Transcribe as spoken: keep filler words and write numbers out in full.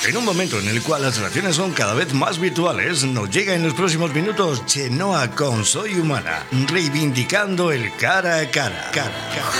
En un momento en el cual las relaciones son cada vez más virtuales, nos llega en los próximos minutos Chenoa con Soy Humana, reivindicando el cara a cara. cara, cara.